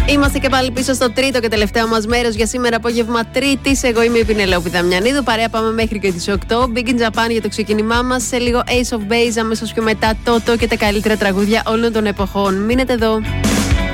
Είμαστε και πάλι πίσω στο τρίτο και τελευταίο μας μέρος για σήμερα απόγευμα Τρίτης. Εγώ είμαι η Πινελόπη Δαμιανίδου. Παρέα πάμε μέχρι και τις 8. Big in Japan για το ξεκίνημά μας. Σε λίγο Ace of Base, αμέσως πιο μετά Toto και τα καλύτερα τραγούδια όλων των εποχών. Μείνετε εδώ.